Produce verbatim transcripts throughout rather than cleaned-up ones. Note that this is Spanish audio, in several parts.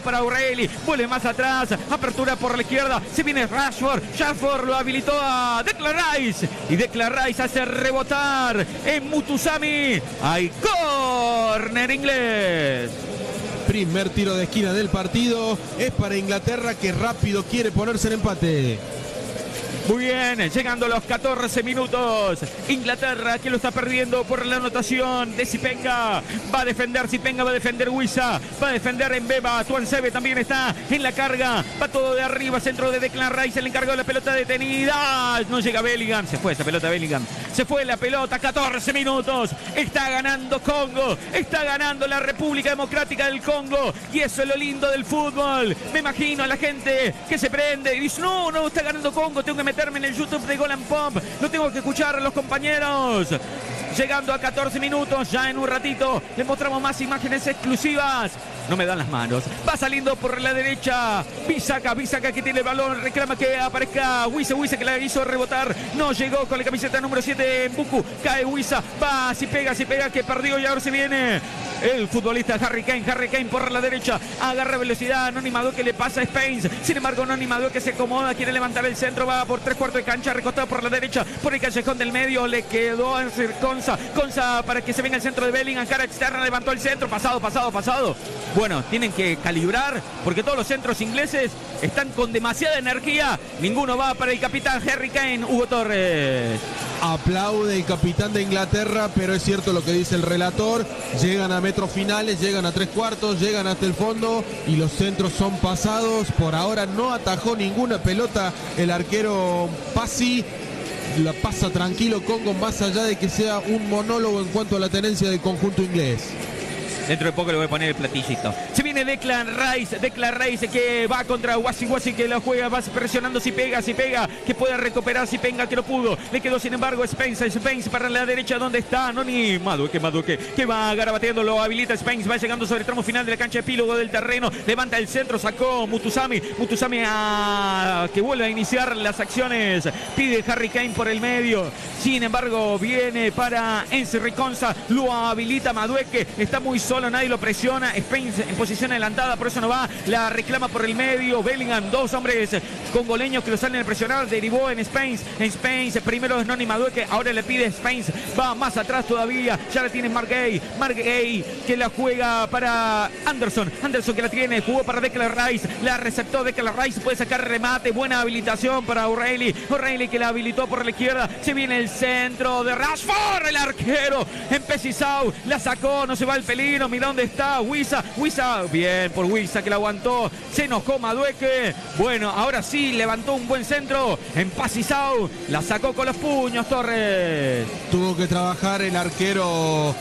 para O'Reilly. Vuelve más atrás. Apertura por la izquierda. Se viene Rashford. Rashford lo habilitó a Declan Rice. Y Declan Rice hace rebotar en Mutusami. Hay córner inglés. Primer tiro de esquina del partido. Es para Inglaterra, que rápido quiere ponerse en empate. Muy bien, llegando a los catorce minutos. Inglaterra que lo está perdiendo por la anotación de Zipenga. Va a defender Zipenga, va a defender Wissa, va a defender Mbeba. Tuanzebe también está en la carga. Va todo de arriba, centro de Declan Rice. El encargado de la pelota detenida. No llega Bellingham. Se fue esa pelota Bellingham. Se fue la pelota, catorce minutos. Está ganando Congo. Está ganando la República Democrática del Congo. Y eso es lo lindo del fútbol. Me imagino a la gente que se prende y dice, no, no, está ganando Congo. Tengo que meter en el YouTube de Goal and Pop, lo tengo que escuchar a los compañeros. Llegando a catorce minutos, ya en un ratito les mostramos más imágenes exclusivas. No me dan las manos. Va saliendo por la derecha Bisaca, Bisaca que tiene el balón, reclama que aparezca Wissa, Wissa que la hizo rebotar. No llegó con la camiseta número siete en Buku. Cae Wissa, va, si pega, si pega, que perdió y ahora se viene el futbolista Harry Kane. Harry Kane por la derecha, agarra velocidad. Noni Madueke le pasa a Spence. Sin embargo, Noni Madueke se acomoda, quiere levantar el centro, va por tres cuartos de cancha, recostado por la derecha, por el callejón del medio, le quedó a Conza, Conza para que se venga el centro de Bellingham, cara externa, levantó el centro, pasado, pasado, pasado. Bueno, tienen que calibrar porque todos los centros ingleses están con demasiada energía. Ninguno va para el capitán Harry Kane. Hugo Torres. Aplaude el capitán de Inglaterra, pero es cierto lo que dice el relator. Llegan a metros finales, llegan a tres cuartos, llegan hasta el fondo y los centros son pasados. Por ahora no atajó ninguna pelota el arquero Pasi. La pasa tranquilo Congo, más allá de que sea un monólogo en cuanto a la tenencia del conjunto inglés. Dentro de poco le voy a poner el platillito. Se viene Declan Rice, Declan Rice que va contra Wasi Wasi que la juega, va presionando si pega, si pega, que puede recuperar si pega, que no pudo. Le quedó sin embargo Spence, Spence para la derecha donde está Noni Madueke, Madueke que va garabateando, lo habilita Spence, va llegando sobre el tramo final de la cancha, epílogo del terreno, levanta el centro, sacó Mutusami, Mutusami a que vuelve a iniciar las acciones, pide Harry Kane por el medio, sin embargo viene para Enzi Riconza, lo habilita Madueke, está muy solo. Nadie lo presiona, Spence en posición adelantada, por eso no va, la reclama por el medio, Bellingham, dos hombres congoleños que lo salen a presionar, derivó en Spence, en Spence, primero es Noni Madueke, ahora le pide Spence, va más atrás todavía, ya la tiene Mark Gay, Mark Gay que la juega para Anderson, Anderson que la tiene, jugó para Declan Rice, la receptó Declan Rice, puede sacar remate, buena habilitación para O'Reilly, O'Reilly que la habilitó por la izquierda, se viene el centro de Rashford, el arquero, empecisado, la sacó, no se va el peligro. Mira dónde está Wissa, Wissa, bien por Wissa que la aguantó, se enojó Madueke, bueno, ahora sí levantó un buen centro, en Pasisau, la sacó con los puños Torres. Tuvo que trabajar el arquero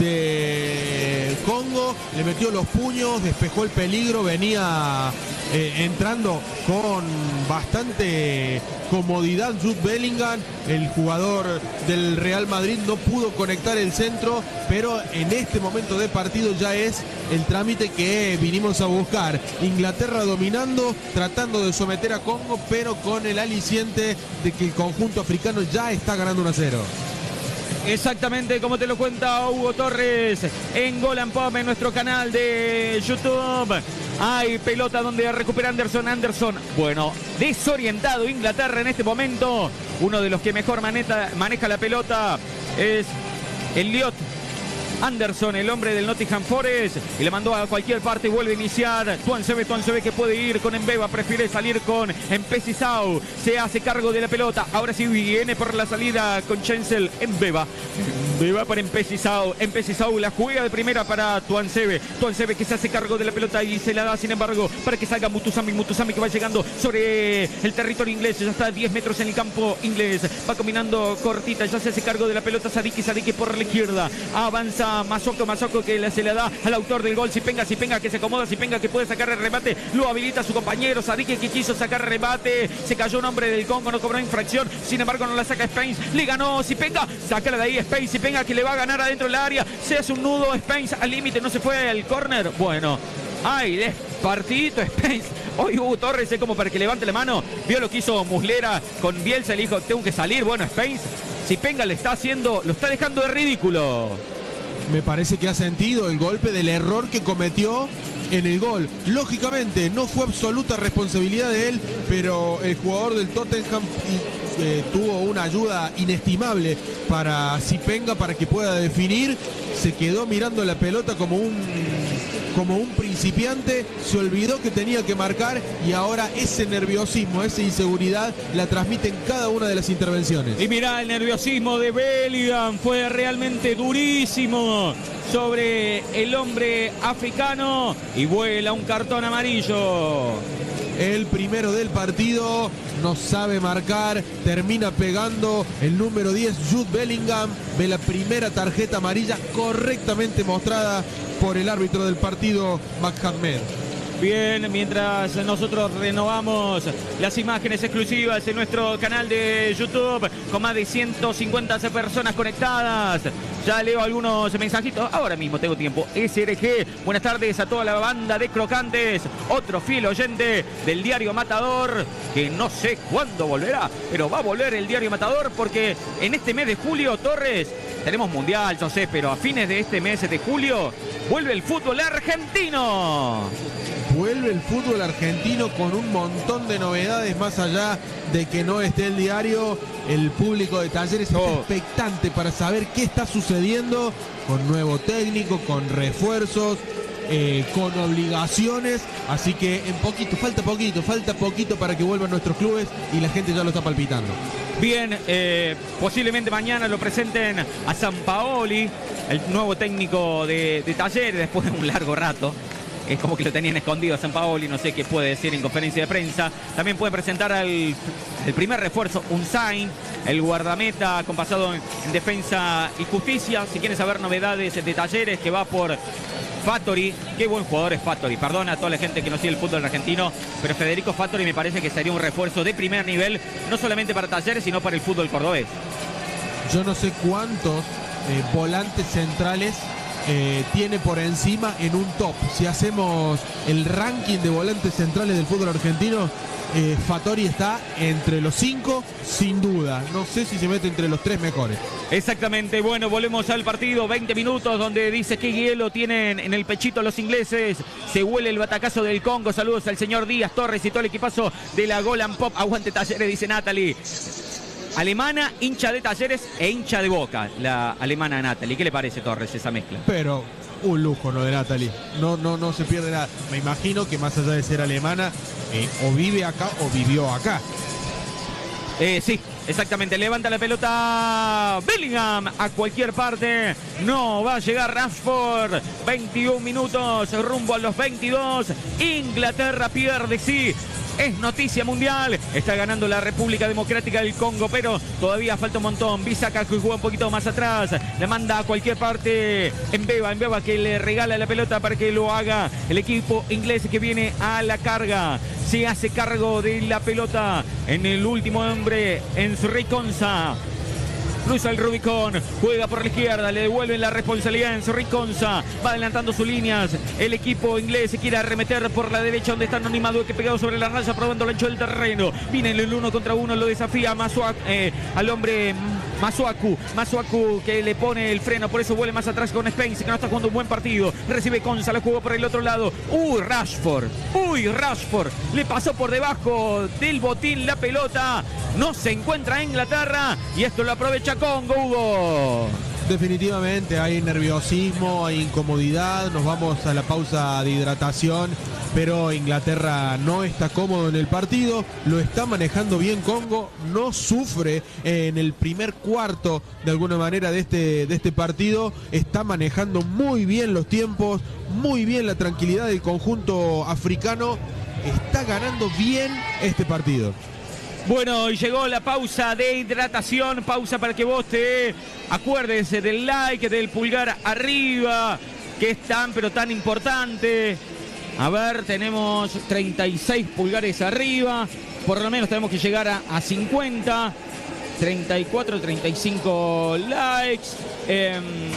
de Congo, le metió los puños, despejó el peligro, venía eh, entrando con bastante comodidad Jude Bellingham, el jugador del Real Madrid no pudo conectar el centro, pero en este momento de partido ya es el trámite que vinimos a buscar. Inglaterra dominando, tratando de someter a Congo, pero con el aliciente de que el conjunto africano ya está ganando uno a cero. Exactamente como te lo cuenta Hugo Torres en Goal and Pop en nuestro canal de YouTube. Hay pelota donde recupera Anderson, Anderson. Bueno, desorientado Inglaterra en este momento. Uno de los que mejor maneja, maneja la pelota es Elliot Anderson, el hombre del Nottingham Forest, y le mandó a cualquier parte, vuelve a iniciar Tuanzebe, Tuanzebe que puede ir con Mbeba, prefiere salir con Empecisau, se hace cargo de la pelota, ahora sí viene por la salida con Chancel, Mbeba, Mbeba para Empecisau, Empecisau la juega de primera para Tuanzebe, Tuanzebe que se hace cargo de la pelota y se la da sin embargo para que salga Mutusami, Mutusami que va llegando sobre el territorio inglés, ya está a diez metros en el campo inglés, va combinando cortita, ya se hace cargo de la pelota Sadiki, Sadiki por la izquierda, avanza Masoko, Masoko que se le da al autor del gol, Zipenga, Zipenga que se acomoda, Zipenga que puede sacar el remate, lo habilita a su compañero, Sadiki que quiso sacar remate, se cayó un hombre del Congo, no cobró infracción, sin embargo no la saca Spence, le ganó Zipenga, sácala de ahí Spence, Zipenga que le va a ganar adentro del área, se hace un nudo, Spence al límite, no se fue al córner, bueno, ay, de partidito Spence, hoy Hugo Torres es como para que levante la mano, vio lo que hizo Muslera con Bielsa, le dijo, tengo que salir, bueno Spence, Zipenga le está haciendo, lo está dejando de ridículo. Me parece que ha sentido el golpe del error que cometió en el gol. Lógicamente no fue absoluta responsabilidad de él, pero el jugador del Tottenham eh, tuvo una ayuda inestimable para Zipenga para que pueda definir. Se quedó mirando la pelota como un como un principiante, se olvidó que tenía que marcar y ahora ese nerviosismo, esa inseguridad la transmite en cada una de las intervenciones. Y mirá, el nerviosismo de Bellingham fue realmente durísimo sobre el hombre africano y vuela un cartón amarillo. El primero del partido, no sabe marcar, termina pegando el número diez, Jude Bellingham, ve la primera tarjeta amarilla correctamente mostrada por el árbitro del partido, Mohamed. Bien, mientras nosotros renovamos las imágenes exclusivas en nuestro canal de YouTube con más de ciento cincuenta personas conectadas. Ya leo algunos mensajitos. Ahora mismo tengo tiempo. S R G, buenas tardes a toda la banda de crocantes. Otro fiel oyente del diario Matador, que no sé cuándo volverá, pero va a volver el diario Matador porque en este mes de julio, Torres, tenemos mundial, yo sé, pero a fines de este mes de julio vuelve el fútbol argentino. Vuelve el fútbol argentino con un montón de novedades, más allá de que no esté el diario. El público de Talleres está oh. expectante para saber qué está sucediendo, con nuevo técnico, con refuerzos, eh, con obligaciones. Así que en poquito, falta poquito, falta poquito para que vuelvan nuestros clubes y la gente ya lo está palpitando. Bien, eh, posiblemente mañana lo presenten a Sampaoli, el nuevo técnico de, de Talleres, después de un largo rato. Es como que lo tenían escondido a Sampaoli, no sé qué puede decir en conferencia de prensa. También puede presentar al el primer refuerzo, Unzain, el guardameta con pasado en, en defensa y justicia. Si quieren saber novedades de Talleres, que va por Fattori. Qué buen jugador es Fattori. Perdona a toda la gente que no sigue el fútbol argentino, pero Federico Fattori me parece que sería un refuerzo de primer nivel, no solamente para Talleres, sino para el fútbol cordobés. Yo no sé cuántos eh, volantes centrales Eh, tiene por encima en un top. Si hacemos el ranking de volantes centrales del fútbol argentino, eh, Fattori está entre los cinco, sin duda. No sé si se mete entre los tres mejores. Exactamente, bueno, volvemos al partido, veinte minutos donde dice que hielo tienen en el pechito los ingleses. Se huele el batacazo del Congo. Saludos al señor Díaz Torres y todo el equipazo de la Golan Pop. Aguante Talleres, dice Natalie. Alemana, hincha de Talleres e hincha de Boca, la alemana Natalie. ¿Qué le parece, Torres, esa mezcla? Pero un lujo lo de Natalie. No, no, no se pierde nada. Me imagino que más allá de ser alemana, eh, o vive acá o vivió acá. Eh, sí, exactamente. Levanta la pelota Bellingham a cualquier parte. No va a llegar Rashford. veintiún minutos rumbo a los veintidós. Inglaterra pierde, sí. Es noticia mundial. Está ganando la República Democrática del Congo, pero todavía falta un montón. Bisaca, que juega un poquito más atrás. La manda a cualquier parte. Mbeba, Mbeba que le regala la pelota para que lo haga el equipo inglés que viene a la carga. Se hace cargo de la pelota en el último hombre, en Riconza. Cruza el Rubicón, juega por la izquierda, le devuelven la responsabilidad en Riconza, va adelantando sus líneas. El equipo inglés se quiere arremeter por la derecha, donde está Anonimado, que pegado sobre la raya, probando el ancho del terreno. Viene el uno contra uno, lo desafía Masuaku, eh, al hombre Masuaku. Masuaku que le pone el freno, por eso vuelve más atrás con Spence, que no está jugando un buen partido. Recibe Conza, lo jugó por el otro lado. Uy, Rashford, uy, Rashford, le pasó por debajo del botín la pelota. No se encuentra Inglaterra y esto lo aprovecha Congo, Hugo. Definitivamente hay nerviosismo, hay incomodidad, nos vamos a la pausa de hidratación, pero Inglaterra no está cómodo en el partido, lo está manejando bien Congo, no sufre en el primer cuarto de alguna manera de este, de este partido, está manejando muy bien los tiempos, muy bien la tranquilidad del conjunto africano, está ganando bien este partido. Bueno, y llegó la pausa de hidratación, pausa para que vos te acuerdes del like, del pulgar arriba, que es tan pero tan importante. A ver, tenemos treinta y seis pulgares arriba, por lo menos tenemos que llegar a, a cincuenta, treinta y cuatro, treinta y cinco likes. Eh,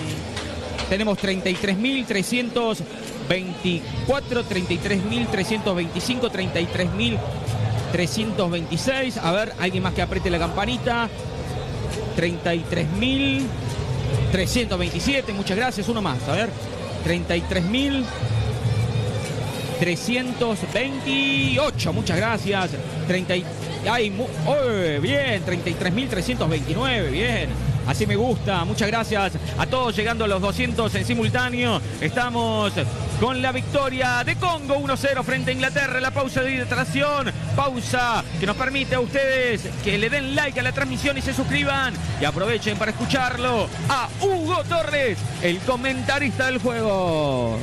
tenemos treinta y tres mil trescientos veinticuatro, treinta y tres mil trescientos veinticinco, treinta y tres mil trescientos veintiséis. A ver, alguien más que apriete la campanita. treinta y tres mil trescientos veintisiete. Muchas gracias. Uno más. A ver. treinta y tres mil trescientos veintiocho. Muchas gracias. treinta y, ay, mu, oh, bien, treinta y tres mil trescientos veintinueve. Bien. Así me gusta. Muchas gracias a todos llegando a los doscientos en simultáneo. Estamos con la victoria de Congo uno cero frente a Inglaterra. La pausa de hidratación. Pausa que nos permite a ustedes que le den like a la transmisión y se suscriban. Y aprovechen para escucharlo a Hugo Torres, el comentarista del juego.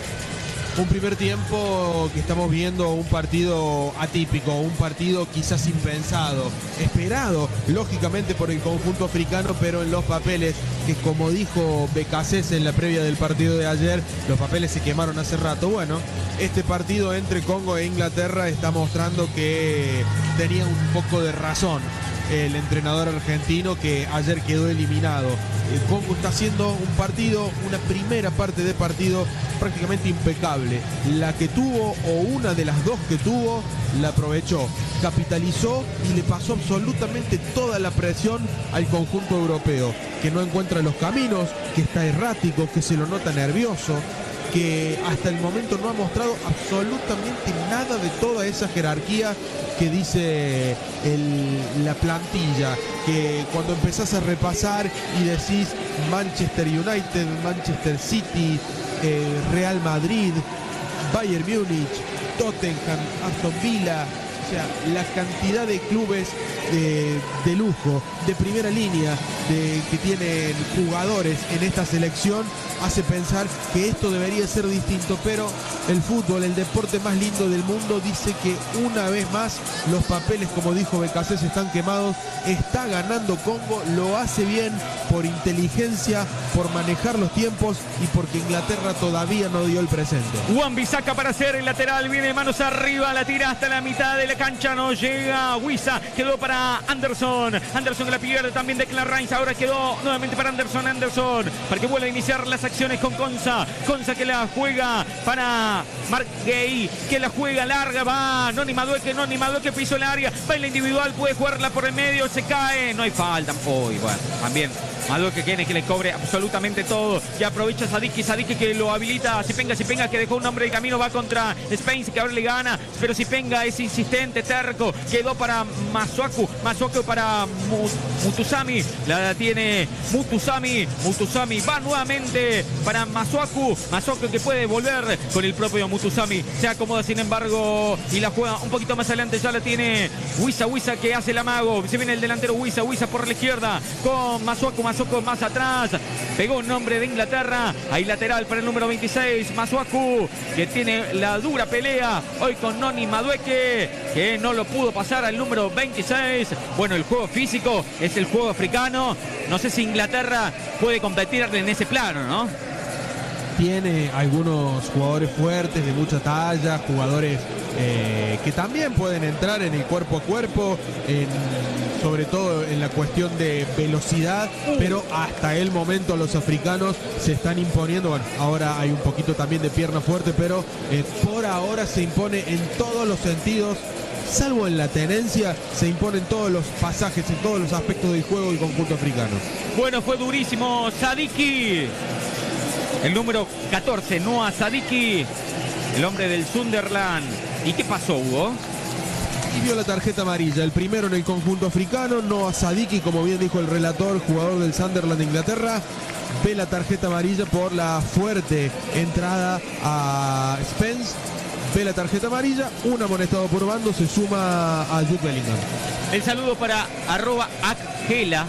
Un primer tiempo que estamos viendo un partido atípico, un partido quizás impensado, esperado lógicamente por el conjunto africano, pero en los papeles, que como dijo Becasés en la previa del partido de ayer, los papeles se quemaron hace rato. Bueno, este partido entre Congo e Inglaterra está mostrando que tenía un poco de razón el entrenador argentino, que ayer quedó eliminado. El Congo está haciendo un partido, una primera parte de partido prácticamente impecable. La que tuvo, o una de las dos que tuvo, la aprovechó, capitalizó y le pasó absolutamente toda la presión al conjunto europeo, que no encuentra los caminos, que está errático, que se lo nota nervioso, que hasta el momento no ha mostrado absolutamente nada de toda esa jerarquía que dice el, la plantilla, que cuando empezás a repasar y decís Manchester United, Manchester City, eh, Real Madrid, Bayern Múnich, Tottenham, Aston Villa, o sea, la cantidad de clubes de, de lujo, de primera línea, de, que tienen jugadores en esta selección, hace pensar que esto debería ser distinto, pero el fútbol, el deporte más lindo del mundo, dice que una vez más los papeles, como dijo Becasés, están quemados. Está ganando Congo, lo hace bien por inteligencia, por manejar los tiempos y porque Inglaterra todavía no dio el presente. Wan-Bissaka para hacer el lateral, viene manos arriba, la tira hasta la mitad de la cancha, no llega. Wissa quedó para Anderson, Anderson que la pierde también de Declan Rice, ahora quedó nuevamente para Anderson, Anderson para que vuelva a iniciar las acciones con Konsa, Konsa que la juega para Mark Gay, que la juega larga, va Noni Madueke, Noni Madueke pisó el área, va en la individual, puede jugarla por el medio, se cae, no hay falta. Uy, bueno, también Madueke que que le cobre absolutamente todo, y aprovecha Sadiki, Sadiki que lo habilita, Sipenga, Sipenga que dejó un hombre de camino, va contra Spence que ahora le gana, pero Sipenga es insistente, terco, quedó para Masuaku, Masuaku para Mutusami, la tiene Mutusami, Mutusami va nuevamente para Masuaku, Masuaku que puede volver con el propio Mutusami, se acomoda sin embargo y la juega un poquito más adelante, ya la tiene Wissa, Wissa que hace el amago, se viene el delantero Wissa, Wissa por la izquierda con Masuaku, Masuaku más atrás, pegó un nombre de Inglaterra, ahí lateral para el número veintiséis, Masuaku que tiene la dura pelea hoy con Noni Madueke, que no lo pudo pasar al número veintiséis. Bueno, el juego físico es el juego africano, no sé si Inglaterra puede competir en ese plano, ¿no? Tiene algunos jugadores fuertes, de mucha talla, jugadores eh, que también pueden entrar en el cuerpo a cuerpo, en, sobre todo en la cuestión de velocidad, pero hasta el momento los africanos se están imponiendo. Bueno, ahora hay un poquito también de pierna fuerte, pero eh, por ahora se impone en todos los sentidos. Salvo en la tenencia, se imponen todos los pasajes, en todos los aspectos del juego del conjunto africano. Bueno, fue durísimo Sadiki, el número catorce, Noah Sadiki, el hombre del Sunderland. ¿Y qué pasó, Hugo? Y vio la tarjeta amarilla, el primero en el conjunto africano, Noah Sadiki, como bien dijo el relator, jugador del Sunderland de Inglaterra, ve la tarjeta amarilla por la fuerte entrada a Spence. Ve la tarjeta amarilla, un amonestado por bando, se suma a Jude Bellingham. El saludo para arroba Akgela,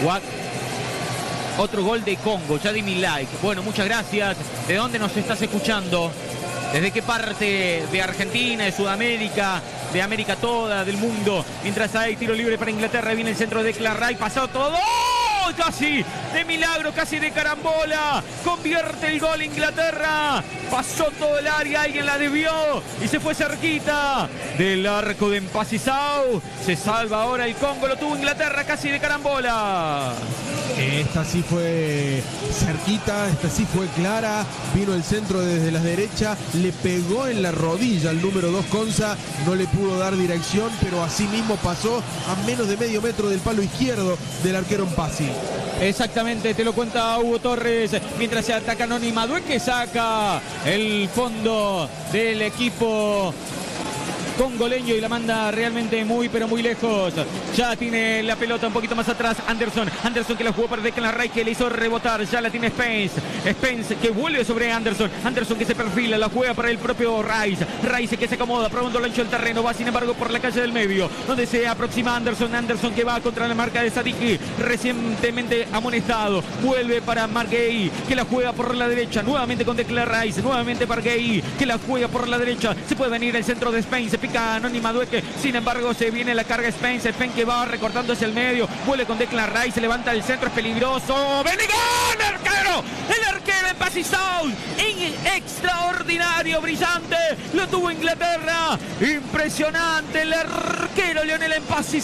otro gol de Congo, ya di mi like. Bueno, muchas gracias. ¿De dónde nos estás escuchando? ¿Desde qué parte de Argentina, de Sudamérica, de América toda, del mundo? Mientras hay tiro libre para Inglaterra, viene el centro de Declan Rice, pasado todo. Casi de milagro, casi de carambola, convierte el gol Inglaterra, pasó todo el área, alguien la desvió y se fue cerquita del arco de Mpacisau. Se salva ahora el Congo, lo tuvo Inglaterra casi de carambola. Esta sí fue cerquita, esta sí fue clara, vino el centro desde la derecha, le pegó en la rodilla al número dos Konsa, no le pudo dar dirección, pero así mismo pasó a menos de medio metro del palo izquierdo del arquero Mpasi. Exactamente, te lo cuenta Hugo Torres. Mientras se ataca Noni Madueque, que saca el fondo del equipo congoleño y la manda realmente muy pero muy lejos. Ya tiene la pelota un poquito más atrás Anderson, Anderson que la jugó para Declan Rice, que le hizo rebotar, ya la tiene Spence, Spence que vuelve sobre Anderson, Anderson que se perfila, la juega para el propio Rice, Rice que se acomoda, probando el ancho del terreno, va sin embargo por la calle del medio, donde se aproxima Anderson, Anderson que va contra la marca de Sadiki, recientemente amonestado, vuelve para Margay, que la juega por la derecha, nuevamente con Declan Rice, nuevamente para Gay, que la juega por la derecha, se puede venir el centro de Spence, pica Noni Madueque, sin embargo se viene la carga Spence, Spence que va recortando hacia el medio, vuelve con Declan Rice, se levanta el centro, es peligroso, ¡Benigón, arquero! El arquero en Pasi South, extraordinario, brillante, lo tuvo Inglaterra, impresionante el arquero Lionel Mpasi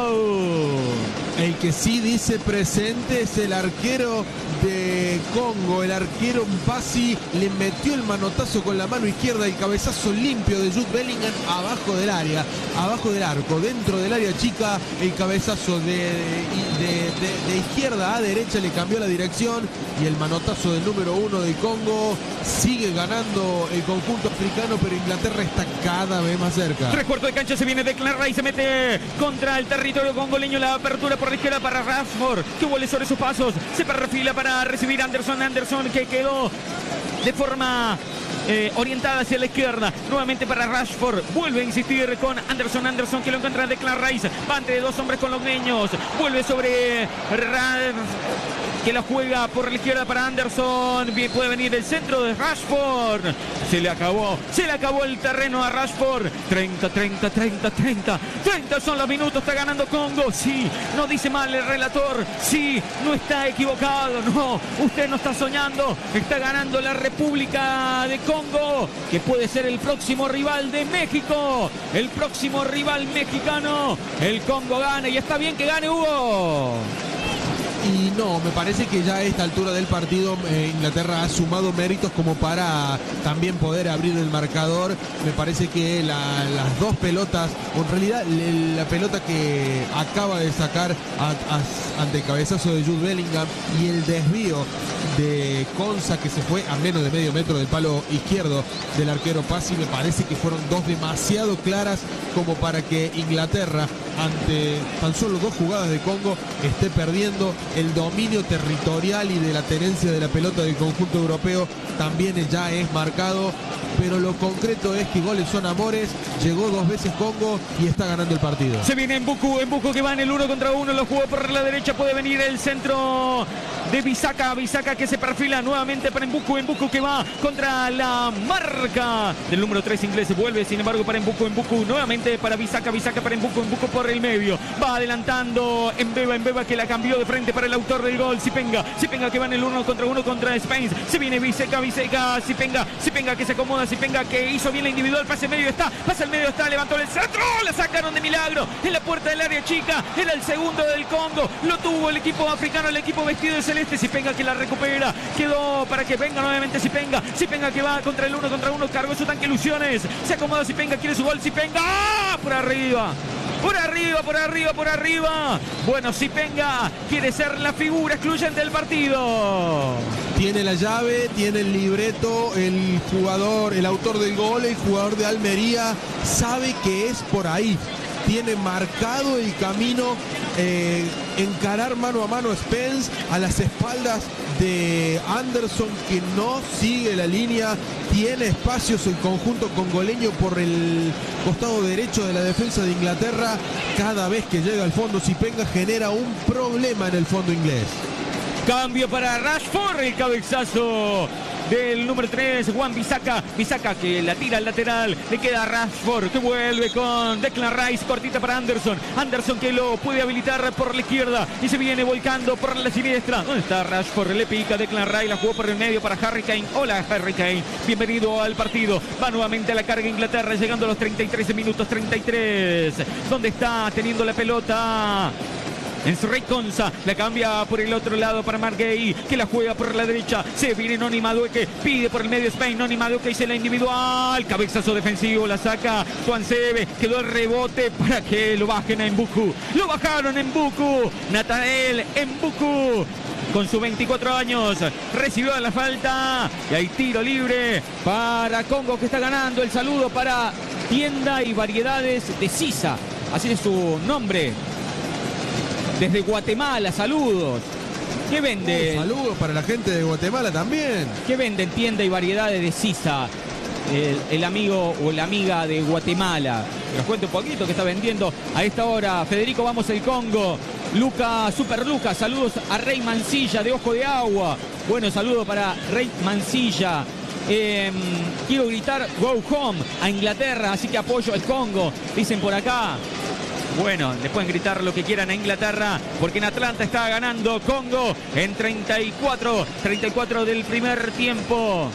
South. El que sí dice presente es el arquero de Congo, el arquero Mpasi le metió el manotazo con la mano izquierda, el cabezazo limpio de Jude Bellingham abajo del área, abajo del arco, dentro del área chica, el cabezazo de, de, de, de izquierda a derecha le cambió la dirección y el manotazo del número uno de Congo. Sigue ganando el conjunto africano, pero Inglaterra está cada vez más cerca. Tres cuartos de cancha, se viene Declan Rice, se mete contra el territorio congoleño, la apertura por la izquierda para Rashford, que vuelve sobre sus pasos, se perfila para recibir Anderson, Anderson que quedó de forma eh, orientada hacia la izquierda, nuevamente para Rashford, vuelve a insistir con Anderson, Anderson que lo encuentra Declan Rice, va entre dos hombres con los niños, vuelve sobre Rashford, que la juega por la izquierda para Anderson, bien puede venir el centro de Rashford, se le acabó, se le acabó el terreno a Rashford, treinta, treinta, treinta, treinta, treinta son los minutos, está ganando Congo, sí, no dice mal el relator, sí, no está equivocado, no, usted no está soñando, está ganando la República de Congo, que puede ser el próximo rival de México, el próximo rival mexicano, el Congo gana y está bien que gane, Hugo. Y no, me parece que ya a esta altura del partido eh, Inglaterra ha sumado méritos como para también poder abrir el marcador. Me parece que la, las dos pelotas, o en realidad le, la pelota que acaba de sacar a, a, ante el cabezazo de Jude Bellingham y el desvío de Konsa, que se fue a menos de medio metro del palo izquierdo del arquero Pasi, me parece que fueron dos demasiado claras como para que Inglaterra, ante tan solo dos jugadas de Congo, esté perdiendo. El dominio territorial y de la tenencia de la pelota del conjunto europeo también ya es marcado, pero lo concreto es que goles son amores, llegó dos veces Congo y está ganando el partido. Se viene Mbuku, Mbuku que va en el uno contra uno, lo jugó por la derecha, puede venir el centro de Bisaka, Bisaka que se perfila nuevamente para Mbuku, Mbuku que va contra la marca del número tres inglés, vuelve sin embargo para Mbuku, Mbuku nuevamente para Bisaka, Bisaka para Mbuku, Mbuku por el medio, va adelantando Mbeba, Mbeba que la cambió de frente para el autor del gol, Sipenga, Sipenga que va en el uno contra uno contra Spence, se viene Biseka, Biseka, Sipenga, Sipenga que se acomoda, Sipenga que hizo bien la individual, pase medio está, pasa el medio está, levantó el centro, la sacaron de milagro en la puerta del área chica, era el segundo del Congo, lo tuvo el equipo africano, el equipo vestido de celeste, Sipenga que la recupera, quedó para que venga nuevamente Sipenga, Sipenga que va contra el uno contra uno, cargó su tanque ilusiones, se acomoda Sipenga, quiere su gol, Sipenga, ¡ah! Por arriba. Por arriba, por arriba, por arriba. Bueno, Sipenga quiere ser la figura excluyente del partido. Tiene la llave, tiene el libreto, el jugador, el autor del gol, el jugador de Almería, sabe que es por ahí. Tiene marcado el camino, eh, encarar mano a mano a Spence a las espaldas de Anderson, que no sigue la línea. Tiene espacios el conjunto congoleño por el costado derecho de la defensa de Inglaterra. Cada vez que llega al fondo Sipenga genera un problema en el fondo inglés. Cambio para Rashford, el cabezazo del número tres, Juan Bisaka, Bisaka que la tira al lateral, le queda a Rashford que vuelve con Declan Rice, cortita para Anderson, Anderson que lo puede habilitar por la izquierda y se viene volcando por la siniestra, ¿dónde está Rashford? Le pica Declan Rice, la jugó por el medio para Harry Kane, hola Harry Kane, bienvenido al partido, va nuevamente a la carga Inglaterra, llegando a los treinta y tres minutos, treinta y tres, donde está teniendo la pelota Ensrey Konsa la cambia por el otro lado para Margay, que la juega por la derecha. Se viene Noni Madueque, pide por el medio Spain. Noni Madueque hizo la individual. Cabezazo defensivo, la saca Tuansebe. Quedó el rebote para que lo bajen a Mbuku. Lo bajaron en Mbuku. Nathanael Mbuku, con sus veinticuatro años, recibió la falta. Y hay tiro libre para Congo, que está ganando. El saludo para Tienda y Variedades de Sisa. Así es su nombre. Desde Guatemala, saludos. ¿Qué vende? Uh, saludos para la gente de Guatemala también. ¿Qué venden Tienda y Variedades de Sisa? El, el amigo o la amiga de Guatemala. Les cuento un poquito que está vendiendo a esta hora. Federico, vamos el Congo. Luca, Super Luca, saludos a Rey Mancilla de Ojo de Agua. Bueno, saludo para Rey Mancilla. Eh, quiero gritar Go Home a Inglaterra, así que apoyo al Congo, dicen por acá. Bueno, le pueden gritar lo que quieran a Inglaterra, porque en Atlanta está ganando Congo en treinta y cuatro, treinta y cuatro del primer tiempo.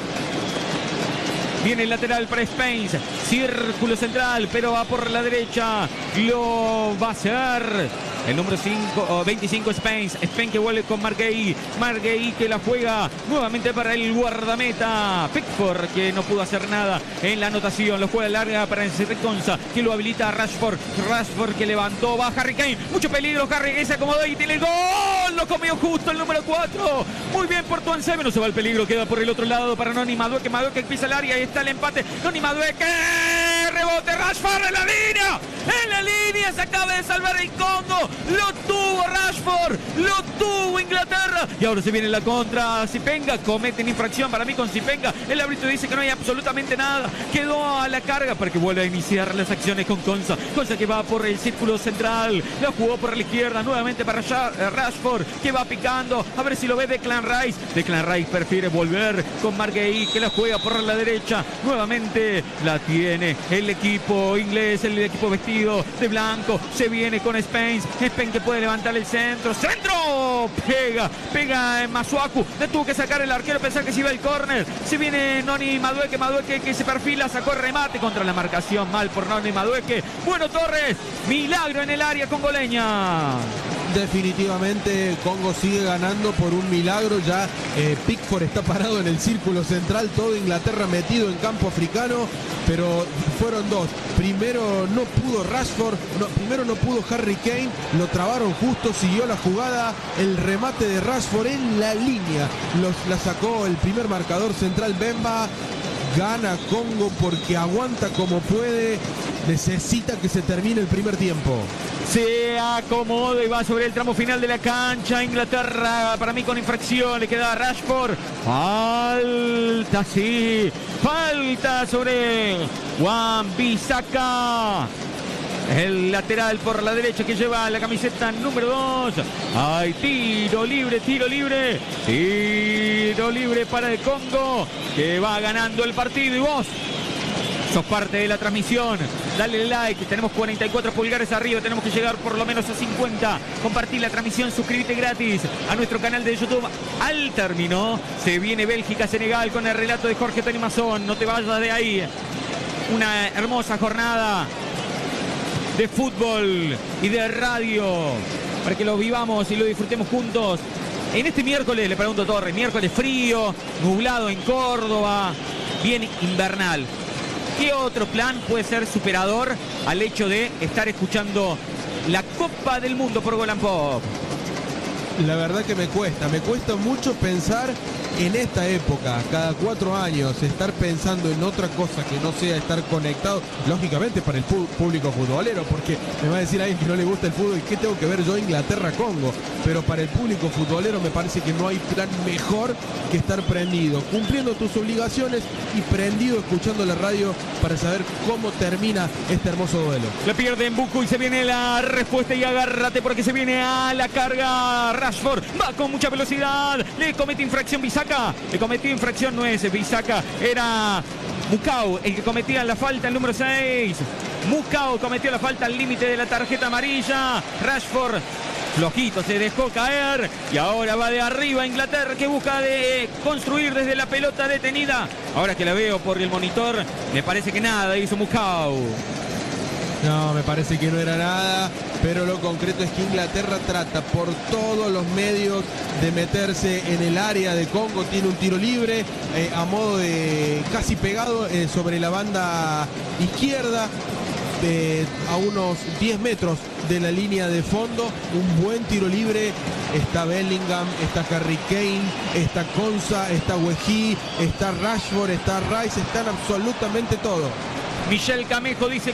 Viene el lateral para Spain, círculo central, pero va por la derecha. Lo va a hacer el número cinco, oh, veinticinco, Spain. Spain que vuelve con Margay. Margay que la juega nuevamente para el guardameta Pickford, que no pudo hacer nada en la anotación. Lo juega larga para Ensrey Konsa, que lo habilita a Rashford. Rashford que levantó, va Harry Kane. Mucho peligro, Harry Kane se acomodó y tiene el gol. Lo comió justo el número cuatro. Muy bien por Tuansebe, no se va el peligro. Queda por el otro lado para Noni Madueque. Madueque pisa el área y está el empate. Noni Madueque. Rebote Rashford en la línea. En la línea se acaba de salvar el Congo. Lo tuvo Rashford. Lo tuvo Inglaterra. Y ahora se viene la contra. Zipenga cometen infracción para mí con Zipenga. El árbitro dice que no hay absolutamente nada. Quedó a la carga para que vuelva a iniciar las acciones con Konsa. Konsa que va por el círculo central. La jugó por la izquierda. Nuevamente para Rashford, que va picando. A ver si lo ve Declan Rice. Declan Rice prefiere volver con Margay, que la juega por la derecha. Nuevamente la tiene el equipo inglés, el equipo vestido de blanco. Se viene con Spain. Spain que puede levantar el centro. ¡Centro! Pega, pega en Masuaku. Le tuvo que sacar el arquero, pensar que se iba el córner. Se viene Noni Madueque. Madueque que se perfila, sacó el remate contra la marcación. Mal por Noni Madueque. Bueno, Torres. Milagro en el área congoleña. Definitivamente Congo sigue ganando por un milagro. Ya eh, Pickford está parado en el círculo central, todo Inglaterra metido en campo africano, pero fueron dos. Primero no pudo Rashford, no, primero no pudo Harry Kane, lo trabaron justo, siguió la jugada, el remate de Rashford en la línea, los, la sacó el primer marcador central Bemba. Gana Congo porque aguanta como puede, necesita que se termine el primer tiempo. Se acomoda y va sobre el tramo final de la cancha. Inglaterra para mí con infracción. Le queda a Rashford. Falta, sí. Falta sobre Wan-Bissaka. El lateral por la derecha que lleva la camiseta número dos. Hay tiro libre, tiro libre. Tiro libre para el Congo, que va ganando el partido. Y vos sos parte de la transmisión. Dale like, tenemos cuarenta y cuatro pulgares arriba, tenemos que llegar por lo menos a cincuenta. Compartir la transmisión, suscríbete gratis a nuestro canal de YouTube. Al término se viene Bélgica-Senegal con el relato de Jorge Tony Mazón. No te vayas de ahí. Una hermosa jornada de fútbol y de radio para que lo vivamos y lo disfrutemos juntos. En este miércoles, le pregunto a Torres, miércoles frío, nublado en Córdoba, bien invernal. ¿Qué otro plan puede ser superador al hecho de estar escuchando la Copa del Mundo por Gol and Pop? La verdad que me cuesta, me cuesta mucho pensar en esta época, cada cuatro años, estar pensando en otra cosa que no sea estar conectado, lógicamente para el público futbolero, porque me va a decir alguien que no le gusta el fútbol, ¿qué tengo que ver yo Inglaterra-Congo? Pero para el público futbolero me parece que no hay plan mejor que estar prendido, cumpliendo tus obligaciones y prendido escuchando la radio para saber cómo termina este hermoso duelo. La pierde Mbuku y se viene la respuesta y agárrate porque se viene a la carga. Rashford va con mucha velocidad, le comete infracción Bissaka. Le cometió infracción, no es Bissaka, era Mukau el que cometía la falta, el número seis. Mukau cometió la falta al límite de la tarjeta amarilla. Rashford flojito se dejó caer y ahora va de arriba Inglaterra, que busca de construir desde la pelota detenida. Ahora que la veo por el monitor, me parece que nada hizo Mukau. No, me parece que no era nada, pero lo concreto es que Inglaterra trata por todos los medios de meterse en el área de Congo. Tiene un tiro libre eh, a modo de casi pegado eh, sobre la banda izquierda, de, a unos diez metros de la línea de fondo. Un buen tiro libre. Está Bellingham, está Harry Kane, está Konsa, está Wehi, está Rashford, está Rice, están absolutamente todos. Michel Camejo dice